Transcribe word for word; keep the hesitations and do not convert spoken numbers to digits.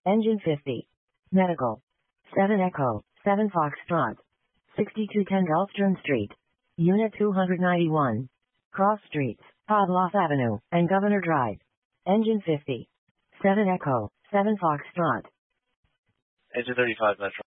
Engine fifty. Medical. seven Echo, seven Foxtrot. sixty-two ten Gulfstream Street. Unit two ninety-one. Cross Streets, Pavlos Avenue, and Governor Drive. Engine fifty. seven Echo, seven Foxtrot. Engine thirty-five Metro.